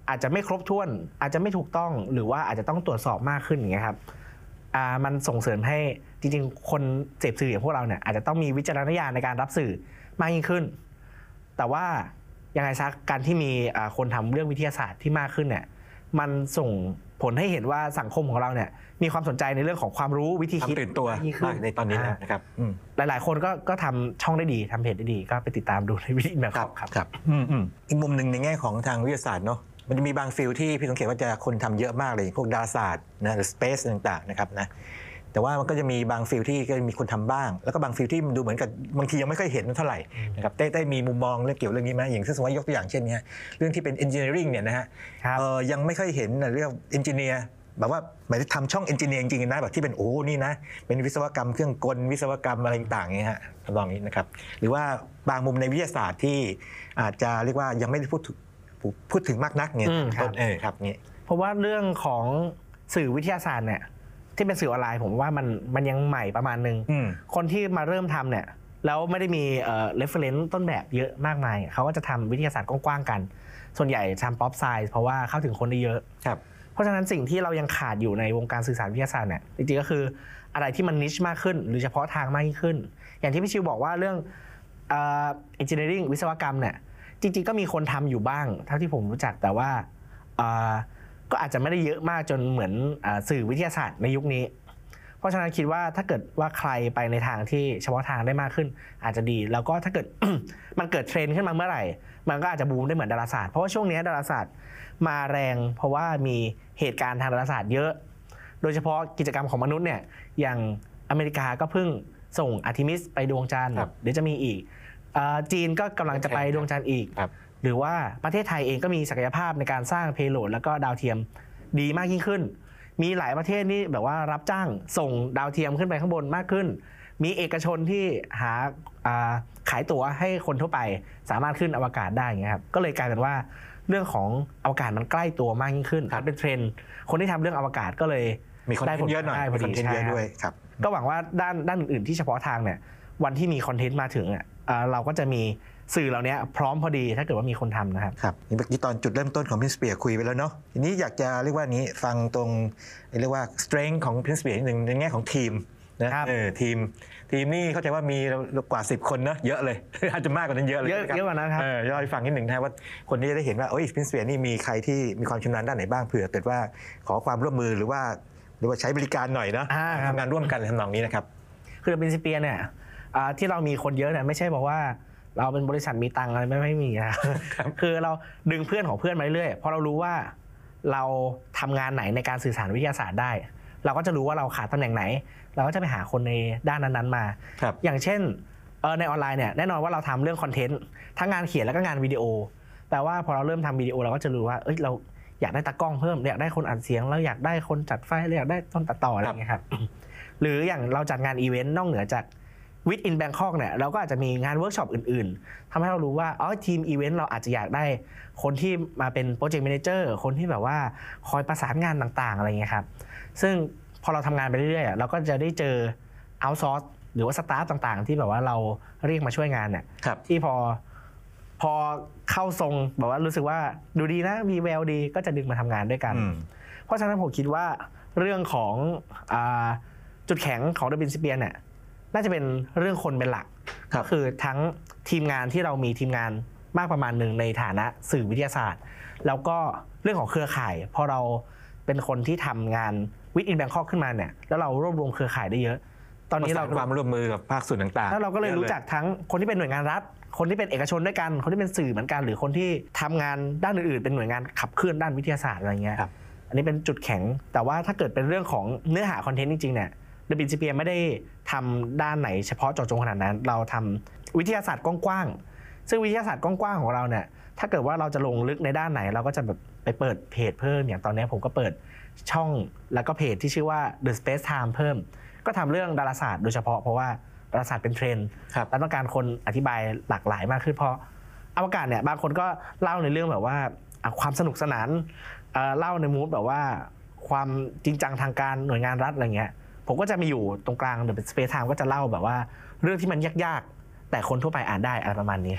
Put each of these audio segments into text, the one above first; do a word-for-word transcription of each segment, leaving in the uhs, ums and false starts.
อาจจะไม่ครบถ้วนอาจจะไม่ถูกต้องหรือว่าอาจจะต้องตรวจสอบมากขึ้นอย่างเงี้ยครับอ่ามันส่งเสริมให้จริงๆคนเสพสื่ออย่างพวกเราเนี่ยอาจจะต้องมีวิจารณญาณในการรับสื่อมากยิ่งขึ้นแต่ว่ายังไงซะการที่มีคนทำเรื่องวิทยาศาสตร์ที่มากขึ้นเนี่ยมันส่งผลให้เห็นว่าสังคมของเราเนี่ยมีความสนใจในเรื่องของความรู้วิธีคิดตื่นตัวมากในตอนนี้นะครับหลายๆคนก็ก็ทำช่องได้ดีทำเพจได้ดีก็ไปติดตามดูในวิดีโอแบบครับครับอีกมุมหนึ่งในแง่ของทางวิทยาศาสตร์เนาะมันจะมีบางฟิลที่พี่สังเกตว่าจะคนทำเยอะมากเลยพวกดาราศาสตร์นะหรือสเปซต่างๆนะครับนะแต่ว่ามันก็จะมีบางฟิลที่ก็มีคนทำบ้างแล้วก็บางฟิลที่มันดูเหมือนกับบางทียังไม่ค่อยเห็นเท่าไหร่นะครับได้ได้มีมุมมองเรื่องเกี่ยวเรื่องนี้ไหมอย่างเช่นสมมติยกตัวอย่างเช่นนี้เรื่องที่เป็น engineering เนี่ยนะฮะยังไม่ค่อยเห็นเรื่อง engineer แบบว่าหมายถึงทำช่อง engineer จริงๆนะแบบที่เป็นโอ้นี่นะเป็นวิศวกรรมเครื่องกลวิศวกรรมอะไรต่างๆอย่างเงี้ยฮะทำนองนี้นะครับหรือว่าบางมุมในวิทยาศาสตร์ที่อาจจะเรียกว่ายังไม่ได้พูดพูดถึงมากนักเนี่ยต้นเออครับนี่เพราะว่าเรื่องของสื่อวิทยาศาสตร์เนี่ยที่เป็นสื่อออนไลน์ผมว่ามันมันยังใหม่ประมาณนึงคนที่มาเริ่มทำเนี่ยแล้วไม่ได้มีเอ่อ reference ต้นแบบเยอะมากมายเขาก็จะทำวิทยาศาสตร์กว้างๆกันส่วนใหญ่ทำ pop science เพราะว่าเข้าถึงคนได้เยอะเพราะฉะนั้นสิ่งที่เรายังขาดอยู่ในวงการสื่อสารวิทยาศาสตร์เนี่ยจริงๆก็คืออะไรที่มัน niche มากขึ้นหรือเฉพาะทางมากยิ่งขึ้นอย่างที่พี่ชิวบอกว่าเรื่องเอ่อ engineering วิศวกรรมเนี่ยจริงๆก็มีคนทำอยู่บ้างเท่าที่ผมรู้จักแต่ว่าก็อาจจะไม่ได้เยอะมากจนเหมือนสื่อวิทยาศาสตร์ในยุคนี้เพราะฉะนั้นคิดว่าถ้าเกิดว่าใครไปในทางที่เฉพาะทางได้มากขึ้นอาจจะดีแล้วก็ถ้าเกิด มันเกิดเทรนด์ขึ้นมาเมื่อไหร่มันก็อาจจะบูมได้เหมือนดาราศาสตร์เพราะว่าช่วงนี้ดาราศาสตร์มาแรงเพราะว่ามีเหตุการณ์ทางดาราศาสตร์เยอะโดยเฉพาะกิจกรรมของมนุษย์เนี่ยอย่างอเมริกาก็เพิ่งส่งอาร์ทิมิสไปดวงจันทร์เดี๋ยวจะมีอีกจีนก็กำลังจะไปดวงจันทร์อีกหรือว่าประเทศไทยเองก็มีศักยภาพในการสร้างเพโลดแล้วก็ดาวเทียมดีมากยิ่งขึ้นมีหลายประเทศนี่แบบว่ารับจ้างส่งดาวเทียมขึ้นไปข้างบนมากขึ้นมีเอกชนที่หาขายตั๋วให้คนทั่วไปสามารถขึ้นอวกาศได้อย่างเงี้ยครับก็เลยกลายเป็นว่าเรื่องของอวกาศมันใกล้ตัวมากยิ่งขึ้นเป็นเทรนด์คนที่ทำเรื่องอวกาศก็เลยมีคอนเทนต์เยอะหน่อยมีคอนเทนต์เยอะด้วยครับก็หวังว่าด้านด้านอื่นๆที่เฉพาะทางเนี่ยวันที่มีคอนเทนต์มาถึงอ่ะเราก็จะมีสื่อเหล่านี้พร้อมพอดีถ้าเกิดว่ามีคนทำนะครับครับเมื่อกี้ตอนจุดเริ่มต้นของ Principia คุยไปแล้วเนาะทีนี้อยากจะเรียกว่านี้ฟังตรงเรียกว่า strength ของ Principia นิดนึงในแง่ของทีมนะเออทีมทีมนี่เข้าใจว่ามีกว่าสิบคนนะเยอะเลยอาจจะมากกว่านั้นเยอะเลยเยอะเยอะกว่านั้นครับเออย่อยฟังนิดหนึ่งนะว่าคนที่จะได้เห็นว่าโอ้ย Principia นี่มีใครที่มีความชำนาญด้านไหนบ้างเผื่อเกิดว่าขอความร่วมมือหรือว่าหรือว่าใช้บริการหน่อยนะทำงานร่วมกันทำนองนี้นะครับคือ Principia เนี่ยที่เรามีคนเยอะเนี่ยไม่ใช่บอกว่าเราเป็นบริษัทมีตังอะไรไม่ไม่มีนะคือเราดึงเพื่อนของเพื่อนมาเรื่อยๆพอเรารู้ว่าเราทำงานไหนในการสื่อสารวิทยาศาสตร์ได้เราก็จะรู้ว่าเราขาดตำแหน่งไหนเราก็จะไปหาคนในด้านนั้นๆมาอย่างเช่นในออนไลน์เนี่ยแน่นอนว่าเราทำเรื่องคอนเทนต์ทั้งงานเขียนแล้วก็งานวิดีโอแต่ว่าพอเราเริ่มทำวิดีโอเราก็จะรู้ว่าเอ้ยเราอยากได้ตากล้องเพิ่มอยากได้คนอัดเสียงเราอยากได้คนจัดไฟเราอยากได้ต้นตัดต่ออะไรอย่างเงี้ยครับหรืออย่างเราจัดงานอีเวนต์นอกเหนือจากวิดอินแบงคอกเนี่ยเราก็อาจจะมีงานเวิร์กช็อปอื่นๆทำให้เรารู้ว่าอ๋อทีมอีเวนต์เราอาจจะอยากได้คนที่มาเป็นโปรเจกต์แมเนเจอร์คนที่แบบว่าคอยประสานงานต่างๆอะไรเงี้ยครับซึ่งพอเราทำงานไปเรื่อยๆเราก็จะได้เจอเอาท์ซอร์สหรือว่าสตาฟต่างๆที่แบบว่าเราเรียกมาช่วยงานเนี่ยที่พอพอเข้าทรงแบบว่ารู้สึกว่าดูดีนะมีแววดีก็จะดึงมาทำงานด้วยกันเพราะฉะนั้นผมคิดว่าเรื่องของจุดแข็งของ The Principia เนี่ยน่าจะเป็นเรื่องคนเป็นหลักก็คือทั้งทีมงานที่เรามีทีมงานมากประมาณหนึ่งในฐานะสื่อวิทยาศาสตร์แล้วก็เรื่องของเครือข่ายพอเราเป็นคนที่ทำงานวิดอินแบงคอกขึ้นมาเนี่ยแล้วเรารวบรวมเครือข่ายได้เยอะตอนนี้เราความร่วมมือกับภาคส่วนต่างๆแล้วเราก็เลยรู้จักทั้งคนที่เป็นหน่วยงานรัฐคนที่เป็นเอกชนด้วยกันคนที่เป็นสื่อเหมือนกันหรือคนที่ทำงานด้านอื่นๆเป็นหน่วยงานขับเคลื่อนด้านวิทยาศาสตร์อะไรเงี้ยอันนี้เป็นจุดแข็งแต่ว่าถ้าเกิดเป็นเรื่องของเนื้อหาคอนเทนต์จริงๆเนี่ยThe Principiaไม่ได้ทำด้านไหนเฉพาะเจาะจงขนาดนั้นเราทำวิทยาศาสตร์กว้างๆซึ่งวิทยาศาสตร์กว้างๆของเราเนี่ยถ้าเกิดว่าเราจะลงลึกในด้านไหนเราก็จะแบบไปเปิดเพจเพิ่มอย่างตอนนี้ผมก็เปิดช่องแล้วก็เพจที่ชื่อว่า The Space Time เพิ่มก็ทำเรื่องดาราศาสตร์โดยเฉพาะเพราะว่าดาราศาสตร์เป็นเทรนด์และต้องการคนอธิบายหลากหลายมากขึ้นเพราะอวกาศเนี่ยบางคนก็เล่าในเรื่องแบบว่าความสนุกสนานเล่าในมูดแบบว่าความจริงจังทางการหน่วยงานรัฐอะไรเงี้ยผมก็จะมีอยู่ตรงกลาง The Space Time ก็จะเล่าแบบว่าเรื่องที่มันยากๆแต่คนทั่วไปอ่านได้อะไรประมาณนี้ครับ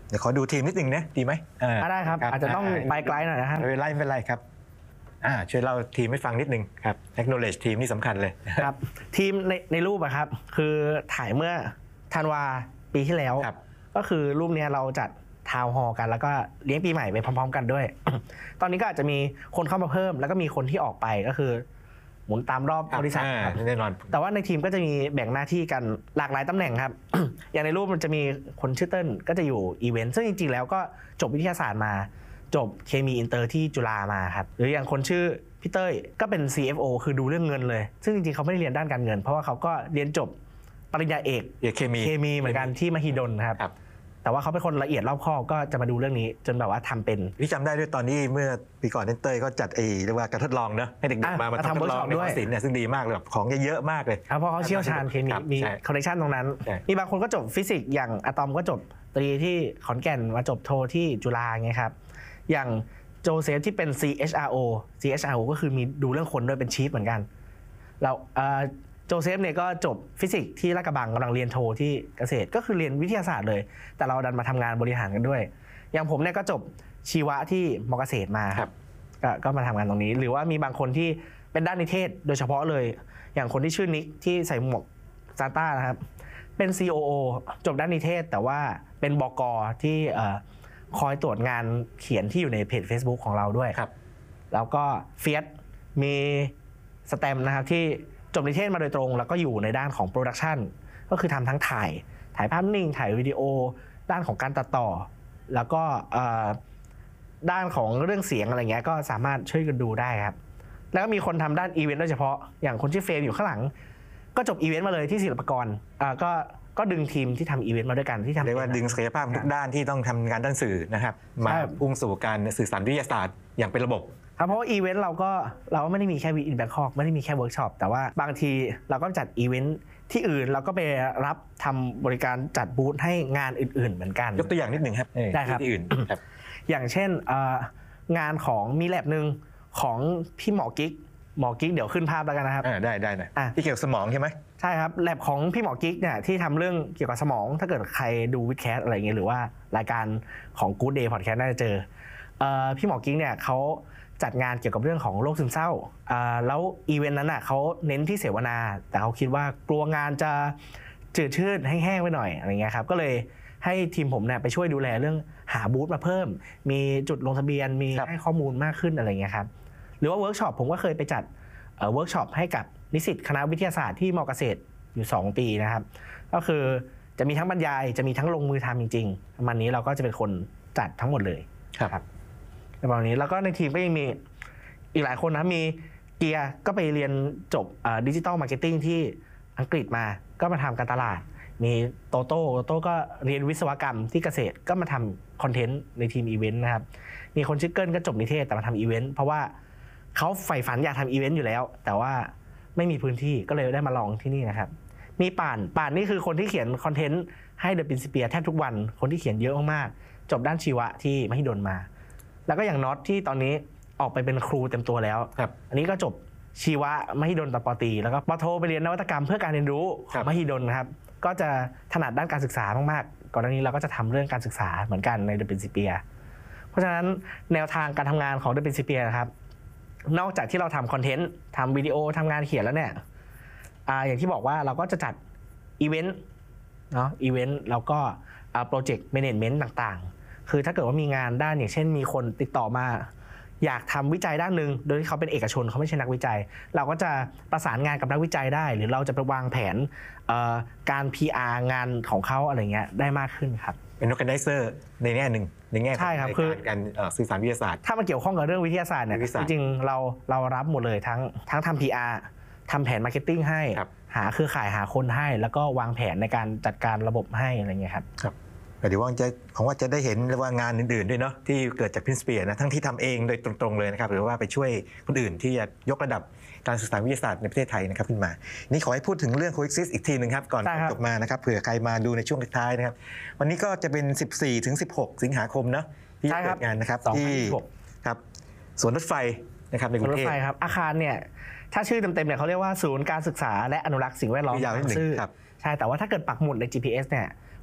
เดี๋ยวขอดูทีมนิดนึงนะดีไหมอ่าได้ครับอาจจะต้องไปไกลหน่อยนะครับไม่เป็นไรไม่เป็นไรครับอ่าช่วยเล่าทีมให้ฟังนิดนึงครับ acknowledge ทีมนี่สำคัญเลยครับทีมในในรูปอะครับคือถ่ายเมื่อธันวาปีที่แล้วก็คือรูปนี้เราจัดทาวน์ฮอลล์กันแล้วก็เลี้ยงปีใหม่ไปพร้อมๆกันด้วย ตอนนี้ก็อาจจะมีคนเข้ามาเพิ่มแล้วก็มีคนที่ออกไปก็คือหมุนตามรอบบริษัทครับแน่นอนแต่ว่าในทีมก็จะมีแบ่งหน้าที่กันหลากหลายตำแหน่งครับ อย่างในรูปมันจะมีคนชื่อเติ้ลก็จะอยู่อีเวนต์ซึ่งจริงๆแล้วก็จบวิทยาศาสตร์มาจบเคมีอินเตอร์ที่จุฬามาครับหรืออย่างคนชื่อพี่เต้ยก็เป็น ซี เอฟ โอ คือดูเรื่องเงินเลยซึ่งจริงๆเขาไม่ได้เรียนด้านการเงินเพราะว่าเขาก็เรียนจบปริญญาเอกเคมีเคมีเหมือนกันที่มหิดลครับแต่ว่าเขาเป็นคนละเอียดรอบคอบก็จะมาดูเรื่องนี้จนแบบว่าทำเป็นพี่จำได้ด้วยตอนนี้เมื่อปีก่อนเต้ยก็จัดไอ้เรียกว่าการทดลองเนอะให้เด็กๆมามาทำทดลองในคอร์สศิลป์เนี่ยซึ่งดีมากเลยแบบของเยอะมากเลยเพราะเขาเชี่ยวชาญเคมีมีคอนเนคชั่นตรงนั้นมีบางคนก็จบฟิสิกส์อย่างอะตอมก็จบตรีที่ขอนแก่นมาจบโทที่จุฬาไงครับอย่างโจเซฟที่เป็น ซี เอช อาร์ โอ ซี เอช อาร์ โอ ก็คือมีดูเรื่องคนด้วยเป็นชีฟเหมือนกันเราโจเซฟเนี่ยก็จบฟิสิกส์ที่ลาดกระบังกำลังเรียนโทที่เกษตรก็คือเรียนวิทยาศาสตร์เลยแต่เราดันมาทำงานบริหารกันด้วยอย่างผมเนี่ยก็จบชีวะที่มอเกษตรมาครับก็มาทำงานตรงนี้หรือว่ามีบางคนที่เป็นด้านนิเทศโดยเฉพาะเลยอย่างคนที่ชื่อนิกที่ใส่หมวกซานต้านะครับเป็น ซี โอ โอ จบด้านนิเทศแต่ว่าเป็นบก.ที่คอยตรวจงานเขียนที่อยู่ในเพจ Facebook ของเราด้วยแล้วก็เฟียสมีสแตมนะครับที่จบนิเทศมาโดยตรงแล้วก็อยู่ในด้านของโปรดักชันก็คือทำทั้งถ่ายถ่ายภาพนิ่งถ่ายวิดีโอด้านของการตัดต่อแล้วก็ด้านของเรื่องเสียงอะไรเงี้ยก็สามารถช่วยกันดูได้ครับแล้วก็มีคนทำด้านอีเวนต์โดยเฉพาะอย่างคนชื่อเฟรมอยู่ข้างหลังก็จบอีเวนต์มาเลยที่ศิลปากรก็ก็ดึงทีมที่ทำอีเวนต์มาด้วยกันที่ทำเรียกว่าดึงศักยภาพทุกด้านที่ต้องทำงานด้านสื่อนะครับมาพุ่งสู่การสื่อสารวิทยาศาสตร์อย่างเป็นระบบเพราะว่าอีเวนต์เราก็เราก็ไม่ได้มีแค่วีอินแบงคอกไม่ได้มีแค่เวิร์กช็อปแต่ว่าบางทีเราก็จัดอีเวนต์ที่อื่นเราก็ไปรับทำบริการจัดบูธให้งานอื่นๆเหมือนกันยกตัวอย่างนิดหนึ่งครับได้ครับที่อื่นครับอย่างเช่นงานของมีแลบหนึ่งของพี่หมอกิ๊กหมอกิ๊กเดี๋ยวขึ้นภาพแล้วกันนะครับได้ได้นะที่เกี่ยวกับสมองใช่ไหมใช่ครับแลบของพี่หมอกิ๊กเนี่ยที่ทำเรื่องเกี่ยวกับสมองถ้าเกิดใครดูวิดแคสอะไรเงี้ยหรือว่ารายการของ Good Day Podcast น่าจะเจอพี่หมอกิ๊กเนี่ยเขาจัดงานเกี่ยวกับเรื่องของโรคซึมเศร้าแล้วอีเวนต์นั้นน่ะเขาเน้นที่เสวนาแต่เขาคิดว่ากลัวงานจะจืดชืดแห้งๆไปหน่อยอะไรเงี้ยครับก็เลยให้ทีมผมเนี่ยไปช่วยดูแลเรื่องหาบูธมาเพิ่มมีจุดลงทะเบียนมีให้ข้อมูลมากขึ้นอะไรเงี้ยครับหรือว่าเวิร์กช็อปผมก็เคยไปจัดเวิร์กช็อปให้กับนิสิตคณะวิทยาศาสตร์ที่มอเกษตรอยู่สองปีนะครับก็คือจะมีทั้งบรรยายจะมีทั้งลงมือทำจริงๆประมาณนี้เราก็จะเป็นคนจัดทั้งหมดเลยครับประมาณนี้แล้วก็ในทีมก็ยังมีอีกหลายคนนะมีเกียร์ก็ไปเรียนจบดิจิตอลมาร์เก็ตติ้งที่อังกฤษมาก็มาทำการตลาดมีโตโต้โตโต้ก็เรียนวิศวกรรมที่เกษตรก็มาทำคอนเทนต์ในทีมอีเวนต์นะครับมีคนชื่อเกิลก็จบนิเทศแต่มาทำอีเวนต์เพราะว่าเขาใฝ่ฝันอยากทำอีเวนต์อยู่แล้วแต่ว่าไม่มีพื้นที่ก็เลยได้มาลองที่นี่นะครับมีป่านป่านนี่คือคนที่เขียนคอนเทนต์ให้เดอะปรินซิเปียแทบทุกวันคนที่เขียนเยอะมากๆจบด้านชีวะที่มหิดลมาแล้วก็อย่างน็อตที่ตอนนี้ออกไปเป็นครูเต็มตัวแล้วอันนี้ก็จบชีวะมหิดลตป.ตรีแล้วก็ป.โทไปเรียนนวัตกรรมเพื่อการเรียนรู้ของมหิดลนะครับก็จะถนัดด้านการศึกษามากๆก่อนหน้านี้เราก็จะทำเรื่องการศึกษาเหมือนกันในเดอะปรินซิเปียเพราะฉะนั้นแนวทางการทำงานของเดอะปรินซิเปียนะครับนอกจากที่เราทำคอนเทนต์ทำวิดีโอทำงานเขียนแล้วเนี่ย อ, อย่างที่บอกว่าเราก็จะจัดอีเวนต์เนาะอีเวนต์แล้วก็โปรเจกต์แมเนจเมนต์ต่างๆคือถ้าเกิดว่ามีงานด้านอย่างเช่นมีคนติดต่อมาอยากทำวิจัยด้านหนึ่งโดยที่เขาเป็นเอกชนเขาไม่ใช่นักวิจัยเราก็จะประสานงานกับนักวิจัยได้หรือเราจะไปวางแผนการ พี อาร์ งานของเขาอะไรเงี้ยได้มากขึ้นครับเป็น organizer ในแง่หนึ่งในแง่ของการสื่อสารวิทยาศาสตร์ถ้ามันเกี่ยวข้องกับเรื่องวิทยาศาสตร์เนี่ยจริงๆเราเรารับหมดเลยทั้งทั้งทำ พี อาร์ ทำแผนมาร์เก็ตติ้งให้หาเครือข่ายหาคนให้แล้วก็วางแผนในการจัดการระบบให้อะไรเงี้ยครับครับเดี๋ยวว่าจะผมว่าจะได้เห็นว่างานอื่นๆด้วยเนาะที่เกิดจากพินสเปียนะทั้งที่ทำเองโดยตรงๆเลยนะครับหรือว่าไปช่วยคนอื่นที่จะยกระดับการศึกษาวิทยาศาสตร์ในประเทศไทยนะครับขึ้นมานี่ขอให้พูดถึงเรื่อง Coexist อีกทีนึงครับก่อนจบมานะครับเผื่อใครมาดูในช่วงท้ายนะครับวันนี้ก็จะเป็นสิบสี่ถึงสิบหกสิงหาคมเนาะที่เกิดงานนะครับที่ครับสวนรถไฟนะครับในกรุงเทพครับอาคารเนี่ยถ้าชื่อเต็มๆเนี่ยเขาเรียกว่าศูนย์การศึกษาและอนุรักษ์สิ่งแวดล้อมยาวนิดนึงครับใช่แต่ว่าถ้าเกิดปักหมุดใน จี พี เอส เนี่ย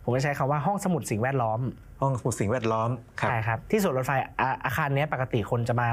ผมจะใช้คำว่าห้องสมุดสิ่งแวดล้อมห้องสมุดสิ่งแวดล้อมครับใช่ครับที่สวนรถไฟอาอาคารเนี้ยปกติคนจะมา